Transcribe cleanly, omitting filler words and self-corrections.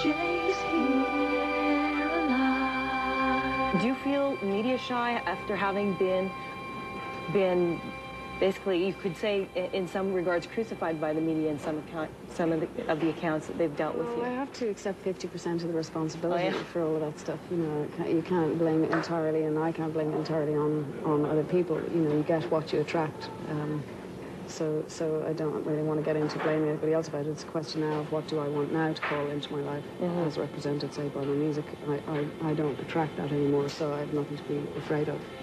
Jay's here alive. Do you feel media shy after having been basically, you could say, in some regards, crucified by the media in some of the accounts that they've dealt with you? I have to accept 50% of the responsibility Oh, yeah? for all of that stuff. You know, you can't blame it entirely, and I can't blame it entirely on other people. You know, you get what you attract. So I don't really want to get into blaming anybody else about it. It's a question now of what do I want now to call into my life, as represented, say, by my music. I don't attract that anymore, so I have nothing to be afraid of.